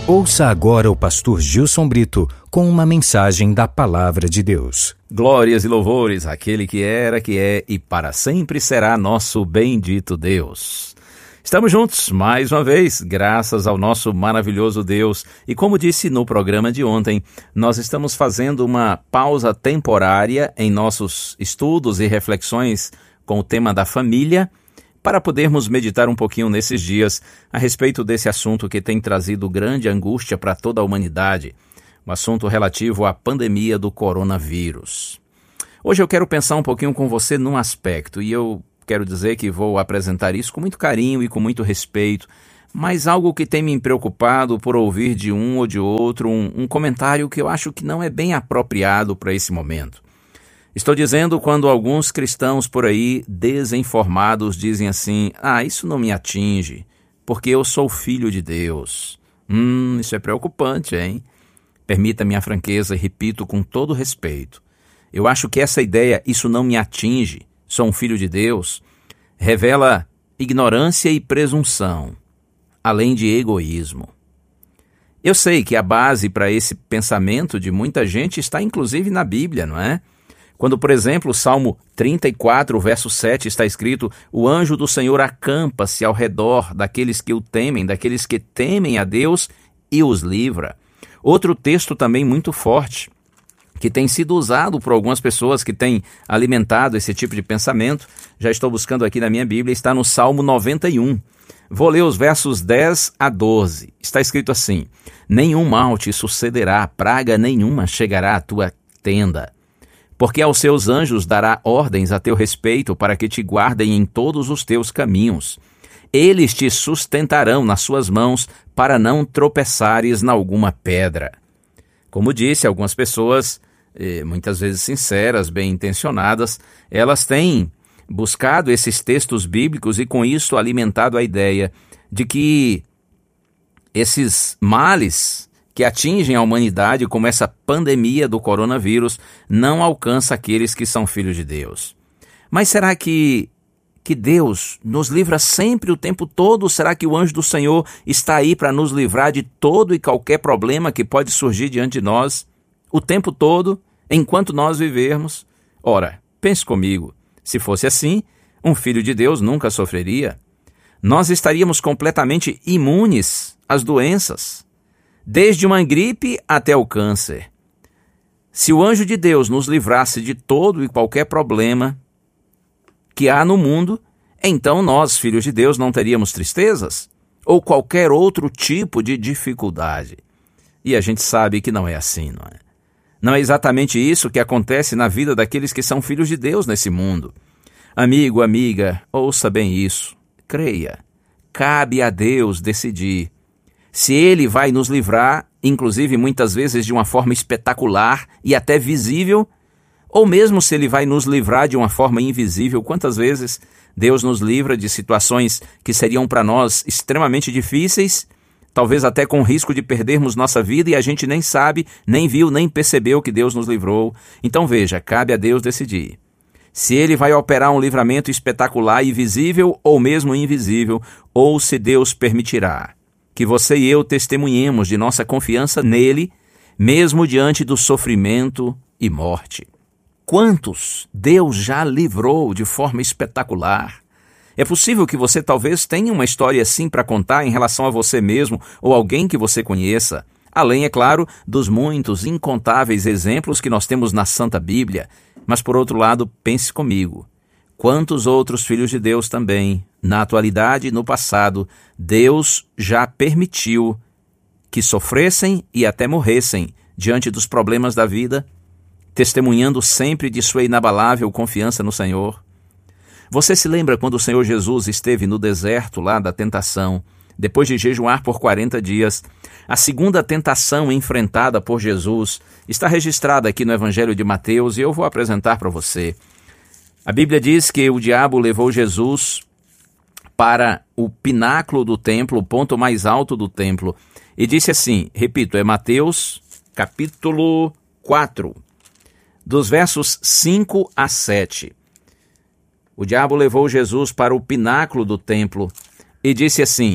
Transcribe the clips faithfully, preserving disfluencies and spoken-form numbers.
Ouça agora o pastor Gilson Brito com uma mensagem da Palavra de Deus. Glórias e louvores àquele que era, que é e para sempre será nosso bendito Deus. Estamos juntos mais uma vez, graças ao nosso maravilhoso Deus. E como disse no programa de ontem, nós estamos fazendo uma pausa temporária em nossos estudos e reflexões com o tema da família, para podermos meditar um pouquinho nesses dias a respeito desse assunto que tem trazido grande angústia para toda a humanidade, um assunto relativo à pandemia do coronavírus. Hoje eu quero pensar um pouquinho com você num aspecto, e eu quero dizer que vou apresentar isso com muito carinho e com muito respeito, mas algo que tem me preocupado por ouvir de um ou de outro, um, um comentário que eu acho que não é bem apropriado para esse momento. Estou dizendo quando alguns cristãos por aí, desinformados, dizem assim: ah, isso não me atinge, porque eu sou filho de Deus. Hum, isso é preocupante, hein? Permita-me a franqueza e repito com todo respeito. Eu acho que essa ideia, isso não me atinge, sou um filho de Deus, revela ignorância e presunção, além de egoísmo. Eu sei que a base para esse pensamento de muita gente está inclusive na Bíblia, não é? Quando, por exemplo, o Salmo trinta e quatro, verso sete, está escrito: o anjo do Senhor acampa-se ao redor daqueles que o temem, daqueles que temem a Deus, e os livra. Outro texto também muito forte, que tem sido usado por algumas pessoas que têm alimentado esse tipo de pensamento, já estou buscando aqui na minha Bíblia, está no Salmo noventa e um. Vou ler os versos dez a doze. Está escrito assim: nenhum mal te sucederá, praga nenhuma chegará à tua tenda. Porque aos seus anjos dará ordens a teu respeito para que te guardem em todos os teus caminhos. Eles te sustentarão nas suas mãos para não tropeçares em alguma pedra. Como disse, algumas pessoas, muitas vezes sinceras, bem intencionadas, elas têm buscado esses textos bíblicos e com isso alimentado a ideia de que esses males que atingem a humanidade, como essa pandemia do coronavírus, não alcança aqueles que são filhos de Deus. Mas será que, que Deus nos livra sempre o tempo todo? Será que o anjo do Senhor está aí para nos livrar de todo e qualquer problema que pode surgir diante de nós, o tempo todo, enquanto nós vivermos? Ora, pense comigo, se fosse assim, um filho de Deus nunca sofreria. Nós estaríamos completamente imunes às doenças, desde uma gripe até o câncer. Se o anjo de Deus nos livrasse de todo e qualquer problema que há no mundo, então nós, filhos de Deus, não teríamos tristezas ou qualquer outro tipo de dificuldade. E a gente sabe que não é assim, não é? Não é exatamente isso que acontece na vida daqueles que são filhos de Deus nesse mundo. Amigo, amiga, ouça bem isso. Creia. Cabe a Deus decidir se Ele vai nos livrar, inclusive muitas vezes de uma forma espetacular e até visível, ou mesmo se Ele vai nos livrar de uma forma invisível. Quantas vezes Deus nos livra de situações que seriam para nós extremamente difíceis, talvez até com risco de perdermos nossa vida, e a gente nem sabe, nem viu, nem percebeu que Deus nos livrou. Então veja, cabe a Deus decidir se Ele vai operar um livramento espetacular e visível, ou mesmo invisível, ou se Deus permitirá que você e eu testemunhemos de nossa confiança nele, mesmo diante do sofrimento e morte. Quantos Deus já livrou de forma espetacular? É possível que você talvez tenha uma história assim para contar em relação a você mesmo ou alguém que você conheça, além, é claro, dos muitos incontáveis exemplos que nós temos na Santa Bíblia. Mas, por outro lado, pense comigo. Quantos outros filhos de Deus também, na atualidade e no passado, Deus já permitiu que sofressem e até morressem diante dos problemas da vida, testemunhando sempre de sua inabalável confiança no Senhor? Você se lembra quando o Senhor Jesus esteve no deserto lá da tentação, depois de jejuar por quarenta dias? A segunda tentação enfrentada por Jesus está registrada aqui no Evangelho de Mateus e eu vou apresentar para você. A Bíblia diz que o diabo levou Jesus para o pináculo do templo, o ponto mais alto do templo, e disse assim, repito, é Mateus capítulo quatro, dos versos cinco a sete. O diabo levou Jesus para o pináculo do templo e disse assim: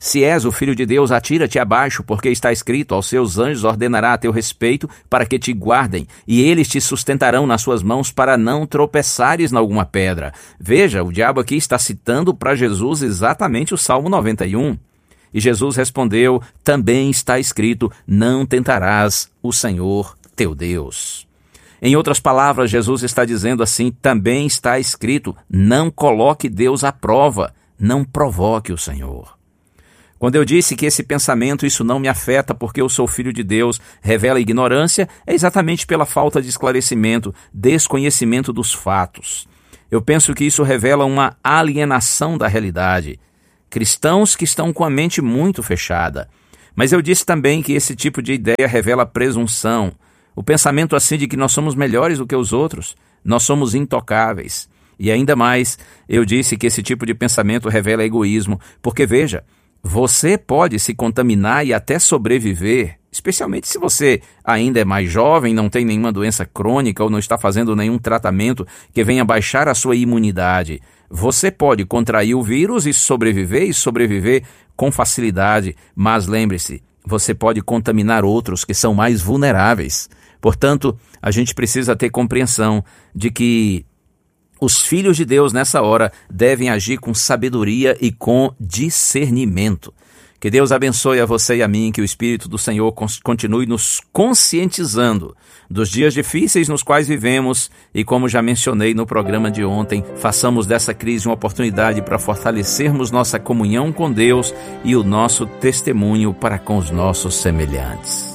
Se és o Filho de Deus, atira-te abaixo, porque está escrito, aos seus anjos ordenará a teu respeito para que te guardem, e eles te sustentarão nas suas mãos para não tropeçares em alguma pedra. Veja, o diabo aqui está citando para Jesus exatamente o Salmo noventa e um. E Jesus respondeu, também está escrito, não tentarás o Senhor teu Deus. Em outras palavras, Jesus está dizendo assim, também está escrito, não coloque Deus à prova, não provoque o Senhor. Quando eu disse que esse pensamento, isso não me afeta porque eu sou filho de Deus, revela ignorância, é exatamente pela falta de esclarecimento, desconhecimento dos fatos. Eu penso que isso revela uma alienação da realidade. Cristãos que estão com a mente muito fechada. Mas eu disse também que esse tipo de ideia revela presunção. O pensamento assim de que nós somos melhores do que os outros, nós somos intocáveis. E ainda mais, eu disse que esse tipo de pensamento revela egoísmo, porque veja, você pode se contaminar e até sobreviver, especialmente se você ainda é mais jovem, não tem nenhuma doença crônica ou não está fazendo nenhum tratamento que venha baixar a sua imunidade. Você pode contrair o vírus e sobreviver, e sobreviver com facilidade, mas lembre-se, você pode contaminar outros que são mais vulneráveis. Portanto, a gente precisa ter compreensão de que os filhos de Deus nessa hora devem agir com sabedoria e com discernimento. Que Deus abençoe a você e a mim, que o Espírito do Senhor continue nos conscientizando dos dias difíceis nos quais vivemos e, como já mencionei no programa de ontem, façamos dessa crise uma oportunidade para fortalecermos nossa comunhão com Deus e o nosso testemunho para com os nossos semelhantes.